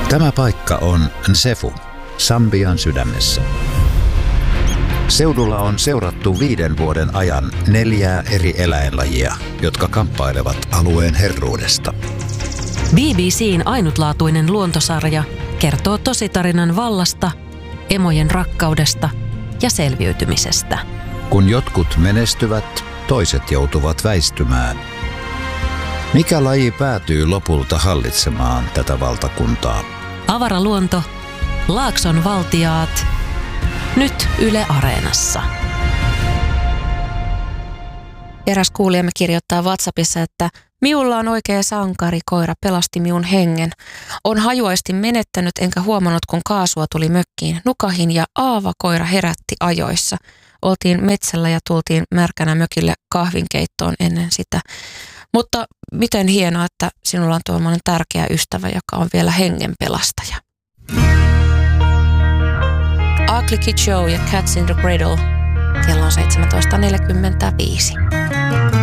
Tämä paikka on Nsefu, Sambian sydämessä. Seudulla on seurattu 5 vuoden ajan 4 eri eläinlajia, jotka kamppailevat alueen herruudesta. BBC:n ainutlaatuinen luontosarja kertoo tositarinan vallasta, emojen rakkaudesta ja selviytymisestä. Kun jotkut menestyvät, toiset joutuvat väistymään. Mikä laji päätyy lopulta hallitsemaan tätä valtakuntaa? Avaraluonto, Laakson valtiaat, nyt Yle Areenassa. Eräs kuulijamme kirjoittaa WhatsAppissa, että minulla on oikea sankarikoira, pelasti minun hengen. On hajuaisti menettänyt enkä huomannut, kun kaasua tuli mökkiin. Nukahin ja aavakoira herätti ajoissa. Oltiin metsällä ja tultiin märkänä mökille kahvinkeittoon ennen sitä. Mutta miten hienoa, että sinulla on tuollainen tärkeä ystävä, joka on vielä hengenpelastaja. Ugly Kid Joe ja Cats in the Cradle. Kello on 17.45.